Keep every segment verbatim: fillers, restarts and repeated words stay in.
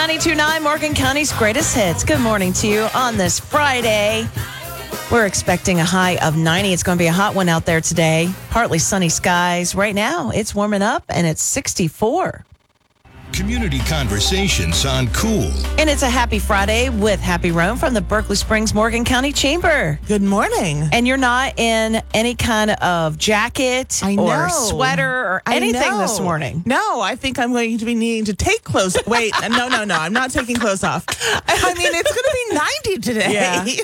ninety-two point nine, Morgan County's greatest hits. Good morning to you on this Friday. We're expecting a high of ninety. It's going to be a hot one out there today. Partly sunny skies. Right now, it's warming up and it's sixty-four. Community conversations on Cool. And it's a happy Friday with Happy Rome from the Berkeley Springs Morgan County Chamber. Good morning. And you're not in any kind of jacket I or know. sweater or I anything know. this morning. No, I think I'm going to be needing to take clothes. Wait, no, no, no. I'm not taking clothes off. I mean, it's going to be ninety today.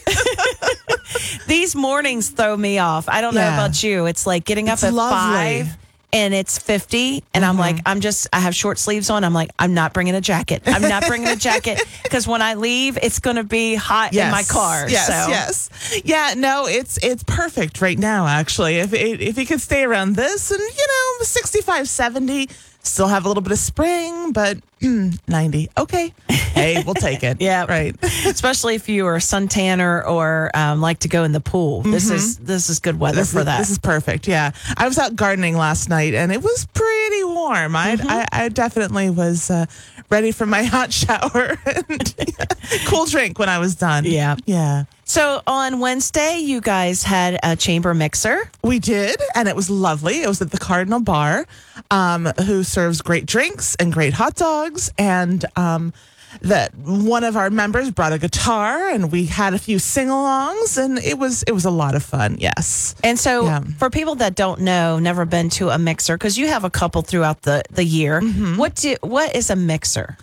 Yeah. These mornings throw me off. I don't know Yeah. about you. It's like getting It's up at lovely. five. And it's fifty, and I'm like, I'm just, I have short sleeves on. I'm like, I'm not bringing a jacket. I'm not bringing a jacket because when I leave, it's going to be hot Yes. in my car. Yes, so. yes. Yeah, no, it's it's perfect right now, actually. If it, if you could stay around this and, you know, sixty-five, seventy, still have a little bit of spring, but ninety. Okay. Hey, we'll take it. Yeah. Right. Especially if you are a suntanner or um, like to go in the pool. This is this is good weather This for is, that. This is perfect. Yeah. I was out gardening last night and it was pretty warm. I I, I definitely was uh, ready for my hot shower and cool drink when I was done. Yeah. Yeah. So on Wednesday, you guys had a chamber mixer. We did, and it was lovely. It was at the Cardinal Bar, um, who serves great drinks and great hot dogs. And um, that one of our members brought a guitar, and we had a few sing-alongs, and it was it was a lot of fun. Yes. And so Yeah. for people that don't know, never been to a mixer, because you have a couple throughout the, the year, what do what is a mixer?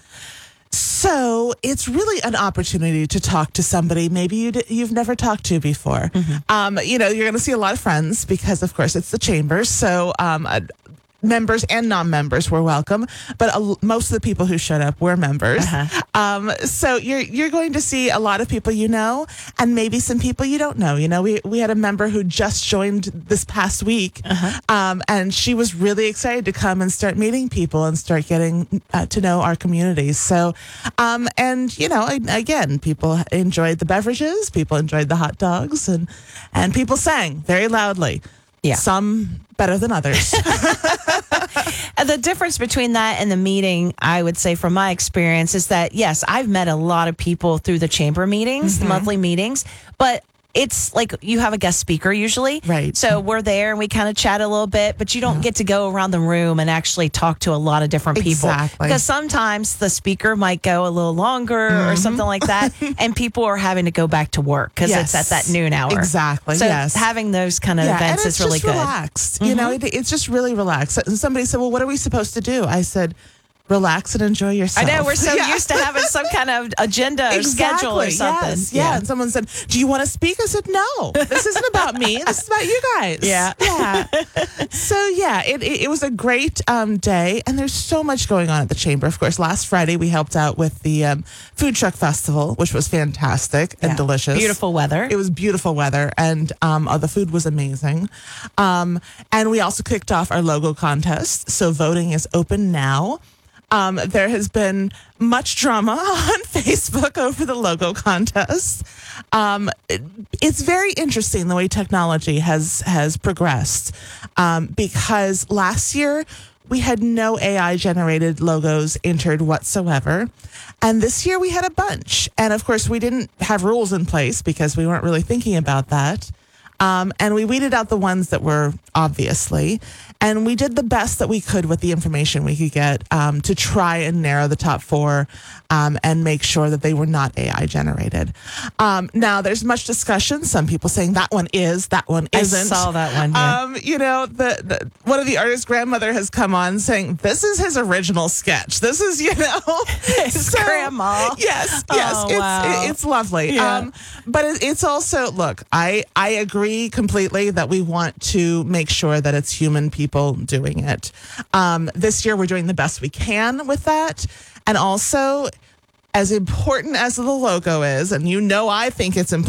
So it's really an opportunity to talk to somebody maybe you d- you've never talked to before. Um, you know, you're going to see a lot of friends because, of course, it's the chamber. So um, uh, members and non-members were welcome, but uh, most of the people who showed up were members. Uh-huh. Um, so you're you're going to see a lot of people you know, and maybe some people you don't know. You know, we we had a member who just joined this past week, um, and she was really excited to come and start meeting people and start getting uh, to know our communities. So, um, and you know, I- again, people enjoyed the beverages, people enjoyed the hot dogs, and and people sang very loudly. Yeah. Some better than others. Uh, The difference between that and the meeting, I would say from my experience, is that, yes, I've met a lot of people through the chamber meetings, the monthly meetings, but it's like you have a guest speaker usually. Right. So we're there and we kind of chat a little bit, but you don't get to go around the room and actually talk to a lot of different people. Exactly. Because sometimes the speaker might go a little longer or something like that, and people are having to go back to work because Yes. it's at that noon hour. Exactly, So yes. having those kind of Yeah, events and it's is really just good. relaxed. You know, it, it's just really relaxed. And somebody said, "Well, what are we supposed to do?" I said, "Relax and enjoy I yourself." know, we're so Yeah. used to having some kind of agenda or schedule or Exactly, something. yes, yeah. And someone said, "Do you want to speak?" I said, "No, this isn't about me. This is about you guys." Yeah. yeah. So yeah, it, it it was a great um, day, and there's so much going on at the chamber. Of course, last Friday we helped out with the um, food truck festival, which was fantastic and Yeah. delicious. Beautiful weather. It was beautiful weather, and um, uh, the food was amazing. Um, and we also kicked off our logo contest, so voting is open now. Um, there has been much drama on Facebook over the logo contest. Um, it- it's very interesting the way technology has has progressed, um, because last year we had no A I generated logos entered whatsoever. And this year we had a bunch. And of course, we didn't have rules in place because we weren't really thinking about that. Um, and we weeded out the ones that were obviously. And we did the best that we could with the information we could get um, to try and narrow the top four um, and make sure that they were not A I generated. Um, now, there's much discussion. Some people saying that one is, that one I isn't. saw that one. Yeah. Um, you know, the, the one of the artist's grandmother has come on saying this is his original sketch. This is, you know, His grandma. Yes, yes, Oh, it's wow. it- it's lovely. Yeah. Um, but it, it's also look, I I agree completely that we want to make sure that it's human people doing it. Um, this year we're doing the best we can with that, and also as important as the logo is, and you know I think it's important.